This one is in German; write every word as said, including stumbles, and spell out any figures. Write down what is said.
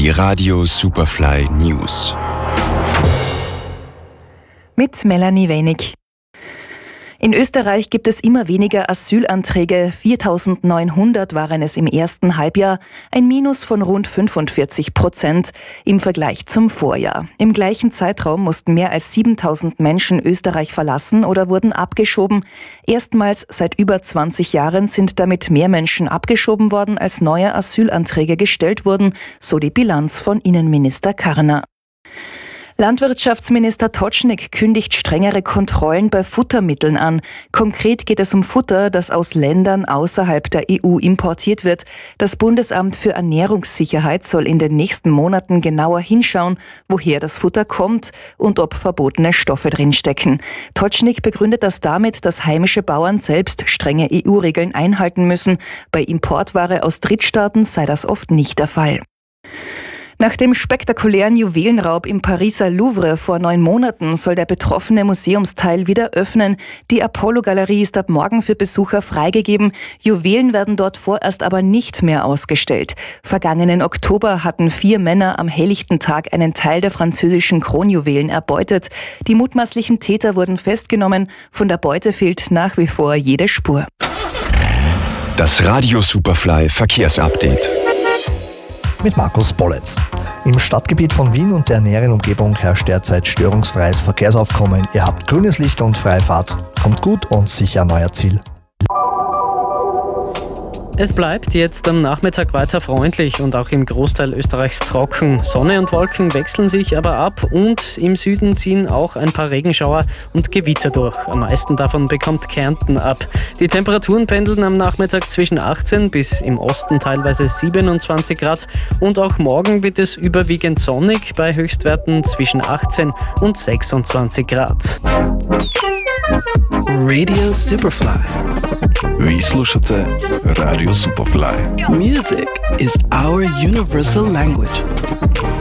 Die Radio Superfly News. Mit Melanie Wenig. In Österreich gibt es immer weniger Asylanträge. viertausendneunhundert waren es im ersten Halbjahr, ein Minus von rund fünfundvierzig Prozent im Vergleich zum Vorjahr. Im gleichen Zeitraum mussten mehr als siebentausend Menschen Österreich verlassen oder wurden abgeschoben. Erstmals seit über zwanzig Jahren sind damit mehr Menschen abgeschoben worden, als neue Asylanträge gestellt wurden, so die Bilanz von Innenminister Karner. Landwirtschaftsminister Tocznik kündigt strengere Kontrollen bei Futtermitteln an. Konkret geht es um Futter, das aus Ländern außerhalb der E U importiert wird. Das Bundesamt für Ernährungssicherheit soll in den nächsten Monaten genauer hinschauen, woher das Futter kommt und ob verbotene Stoffe drinstecken. Tocznik begründet das damit, dass heimische Bauern selbst strenge E U-Regeln einhalten müssen. Bei Importware aus Drittstaaten sei das oft nicht der Fall. Nach dem spektakulären Juwelenraub im Pariser Louvre vor neun Monaten soll der betroffene Museumsteil wieder öffnen. Die Apollo-Galerie ist ab morgen für Besucher freigegeben. Juwelen werden dort vorerst aber nicht mehr ausgestellt. Vergangenen Oktober hatten vier Männer am helllichten Tag einen Teil der französischen Kronjuwelen erbeutet. Die mutmaßlichen Täter wurden festgenommen. Von der Beute fehlt nach wie vor jede Spur. Das Radio Superfly Verkehrsupdate. Mit Markus Bolletz. Im Stadtgebiet von Wien und der näheren Umgebung herrscht derzeit störungsfreies Verkehrsaufkommen. Ihr habt grünes Licht und freie Fahrt. Kommt gut und sicher an euer Ziel. Es bleibt jetzt am Nachmittag weiter freundlich und auch im Großteil Österreichs trocken. Sonne und Wolken wechseln sich aber ab und im Süden ziehen auch ein paar Regenschauer und Gewitter durch. Am meisten davon bekommt Kärnten ab. Die Temperaturen pendeln am Nachmittag zwischen achtzehn bis im Osten teilweise siebenundzwanzig Grad und auch morgen wird es überwiegend sonnig bei Höchstwerten zwischen achtzehn und sechsundzwanzig Grad. Radio Superfly. Vi slušate Radio Superfly. Music is our universal language.